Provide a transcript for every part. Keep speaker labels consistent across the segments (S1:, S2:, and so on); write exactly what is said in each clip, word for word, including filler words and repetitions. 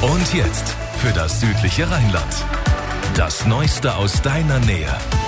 S1: Und jetzt für das südliche Rheinland. Das Neueste aus deiner Nähe.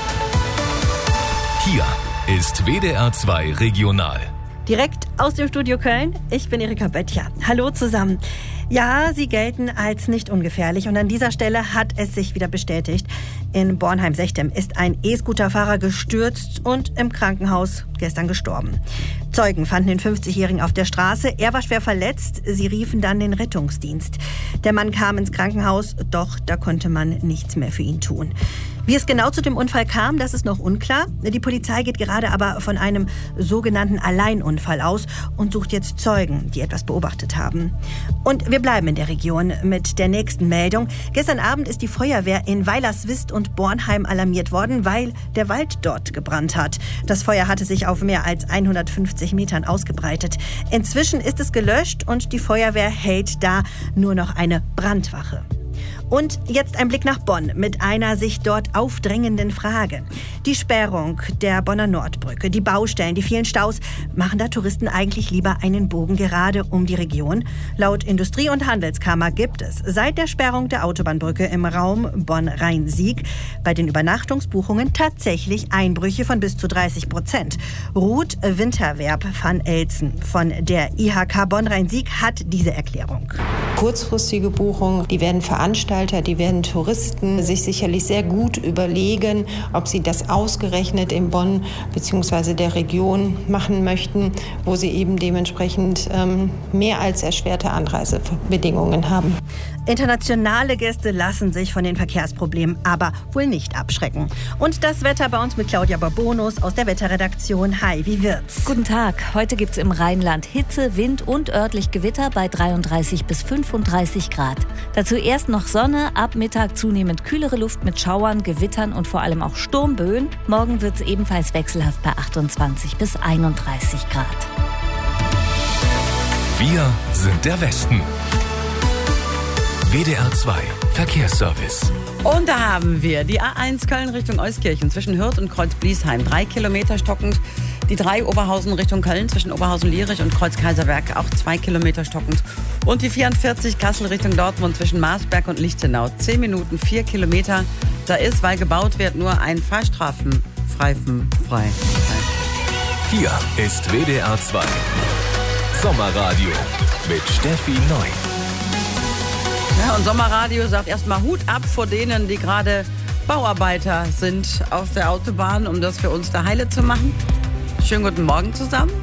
S1: Hier ist W D R zwei Regional.
S2: Direkt aus dem Studio Köln. Ich bin Erika Böttcher. Hallo zusammen. Ja, sie gelten als nicht ungefährlich und an dieser Stelle hat es sich wieder bestätigt. In Bornheim-Sechtem ist ein E-Scooter-Fahrer gestürzt und im Krankenhaus gestern gestorben. Zeugen fanden den fünfzigjährigen auf der Straße. Er war schwer verletzt. Sie riefen dann den Rettungsdienst. Der Mann kam ins Krankenhaus, doch da konnte man nichts mehr für ihn tun. Wie es genau zu dem Unfall kam, das ist noch unklar. Die Polizei geht gerade aber von einem sogenannten Alleinunfall aus und sucht jetzt Zeugen, die etwas beobachtet haben. Und wir bleiben in der Region mit der nächsten Meldung. Gestern Abend ist die Feuerwehr in Weilerswist und Bornheim alarmiert worden, weil der Wald dort gebrannt hat. Das Feuer hatte sich auf mehr als hundertfünfzig Metern ausgebreitet. Inzwischen ist es gelöscht und die Feuerwehr hält da nur noch eine Brandwache. Und jetzt ein Blick nach Bonn mit einer sich dort aufdrängenden Frage. Die Sperrung der Bonner Nordbrücke, die Baustellen, die vielen Staus, machen da Touristen eigentlich lieber einen Bogen gerade um die Region? Laut Industrie- und Handelskammer gibt es seit der Sperrung der Autobahnbrücke im Raum Bonn-Rhein-Sieg bei den Übernachtungsbuchungen tatsächlich Einbrüche von bis zu dreißig Prozent. Ruth Winterwerb van Elsen von der I H K Bonn-Rhein-Sieg hat diese Erklärung.
S3: Kurzfristige Buchungen, die werden Veranstalter, die werden Touristen sich sicherlich sehr gut überlegen, ob sie das ausgerechnet in Bonn bzw. der Region machen möchten, wo sie eben dementsprechend ähm, mehr als erschwerte Anreisebedingungen haben.
S2: Internationale Gäste lassen sich von den Verkehrsproblemen aber wohl nicht abschrecken. Und das Wetter bei uns mit Claudia Barbonus aus der Wetterredaktion. Hi, wie wird's?
S4: Guten Tag. Heute gibt's im Rheinland Hitze, Wind und örtlich Gewitter bei dreiunddreißig bis fünfunddreißig Grad. Dazu erst noch Sonne, ab Mittag zunehmend kühlere Luft mit Schauern, Gewittern und vor allem auch Sturmböen. Morgen wird's ebenfalls wechselhaft bei achtundzwanzig bis einunddreißig Grad.
S1: Wir sind der Westen. W D R zwei Verkehrsservice.
S5: Und da haben wir die A eins Köln Richtung Euskirchen zwischen Hürth und Kreuz-Bliesheim. Drei Kilometer stockend. Die drei Oberhausen Richtung Köln zwischen Oberhausen-Lierich und Kreuz-Kaiserberg auch zwei Kilometer stockend. Und die vierundvierzig Kassel Richtung Dortmund zwischen Marsberg und Lichtenau. Zehn Minuten, vier Kilometer. Da ist, weil gebaut wird, nur ein Fahrstrafenstreifen frei.
S1: Hier ist W D R zwei Sommerradio mit Steffi Neu.
S5: Ja, und Sommerradio sagt erstmal Hut ab vor denen, die gerade Bauarbeiter sind auf der Autobahn, um das für uns da heile zu machen. Schönen guten Morgen zusammen.